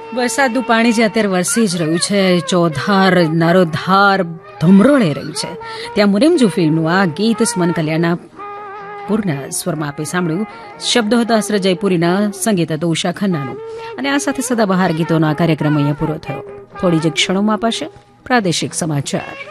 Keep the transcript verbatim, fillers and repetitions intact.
વરસાદનું પાણી જે અત્યારે વરસી જ રહ્યું છે, ચોધાર નારોધાર ધમરોળે રહ્યું છે, ત્યાં મુનેમજુ ફિલ્મનું આ ગીત સુમન કલ્યાણના પૂરના સ્વરમાં આપે સાંભળ્યું. શબ્દો હતા અસર જયપુરીના, સંગીત હતો ઉષા ખન્નાનું. અને આ સાથે સદાબહાર ગીતોનો આ કાર્યક્રમ અહીંયા પૂરો થયો. થોડી જ ક્ષણોમાં અપાશે પ્રાદેશિક સમાચાર.